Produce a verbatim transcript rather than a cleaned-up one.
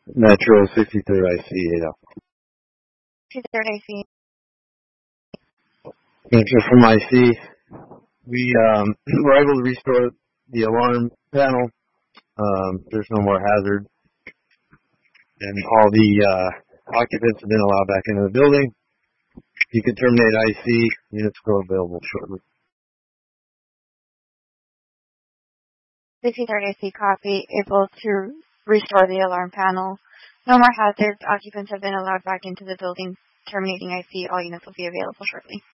Metro sixty-third I C, Ada. sixty-third I C. Answer from I C. We um, were able to restore the alarm panel. Um, there's no more hazard. And all the uh, occupants have been allowed back into the building. You can terminate I C. Units will go available shortly. sixty-third I C copy. Able to restore the alarm panel. No more hazards. Occupants have been allowed back into the building. Terminating I C. All units will be available shortly.